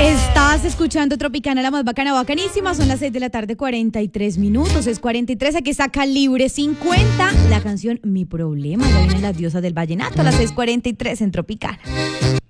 Estás escuchando Tropicana, la más bacana, bacanísima. Son las 6 de la tarde, 43 minutos. Es 43, aquí está Calibre 50. La canción Mi Problema. Ya vienen las diosas del vallenato a las 6:43 en Tropicana.